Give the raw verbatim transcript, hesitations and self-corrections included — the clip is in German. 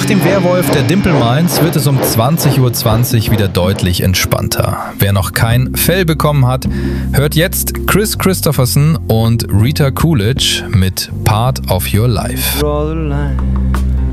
dem Werwolf der Dimple Minds wird es um zwanzig Uhr zwanzig wieder deutlich entspannter. Wer noch kein Fell bekommen hat, hört jetzt Chris Christopherson und Rita Coolidge mit Part of Your Life. Draw the line.